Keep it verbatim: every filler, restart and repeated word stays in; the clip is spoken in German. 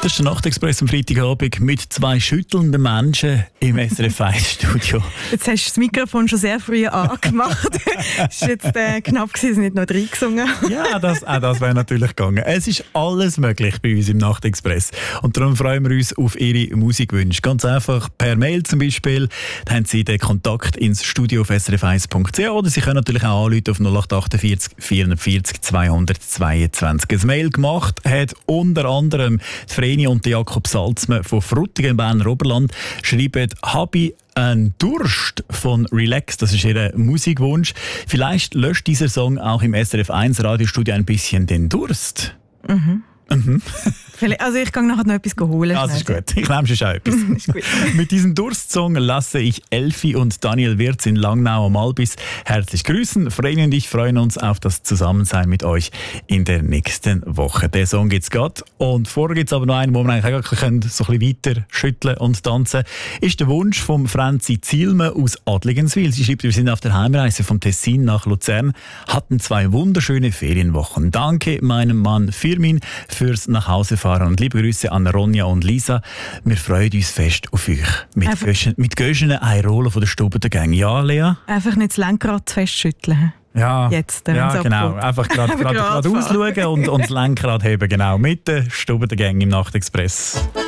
Das ist der Nachtexpress am Freitagabend mit zwei schüttelnden Menschen im S R F eins Studio. Jetzt hast du das Mikrofon schon sehr früh angemacht. Es war jetzt äh, knapp, dass nicht noch reingesungen. Ja, das, auch das wäre natürlich gegangen. Es ist alles möglich bei uns im Nachtexpress. Und darum freuen wir uns auf Ihre Musikwünsche. Ganz einfach per Mail zum Beispiel. Da haben Sie den Kontakt ins Studio auf s r f eins punkt c h oder Sie können natürlich auch anrufen auf null acht achtundvierzig vierundvierzig zweihundertzweiundzwanzig. Ein Mail gemacht hat unter anderem die Vreni und der Jakob Salzmann von Frutigen im Berner Oberland. Schreiben, «Habi ein Durst» von Relax, das ist ihr Musikwunsch. Vielleicht löscht dieser Song auch im S R F eins Radiostudio ein bisschen den Durst. Mhm. Mhm. Also ich gehe nachher noch etwas holen. Ja, das ist gut. Ich nehme schon etwas. Ist gut. Mit diesem Durstsong lasse ich Elfi und Daniel Wirz in Langnau am Albis herzlich grüßen. Vreni und ich freuen uns auf das Zusammensein mit euch in der nächsten Woche. Der Song gibt's gerade. Und vorher gibt es aber noch einen, wo wir eigentlich auch so ein bisschen weiter schütteln und tanzen. Ist der Wunsch von Franzi Zielme aus Adligenswil. Sie schreibt, wir sind auf der Heimreise vom Tessin nach Luzern, hatten zwei wunderschöne Ferienwochen. Danke meinem Mann Firmin fürs Nachhausefahren und liebe Grüße an Ronja und Lisa. Wir freuen uns fest auf euch. Mit, Göschen, mit Göschen Eirola von der Stube der Gang. Ja, Lea? Einfach nicht das Lenkrad zu festschütteln. Ja, Jetzt, ja genau. Einfach gerade ausschauen und, und das Lenkrad heben. Genau. Mit der Stube der Gang im Nachtexpress.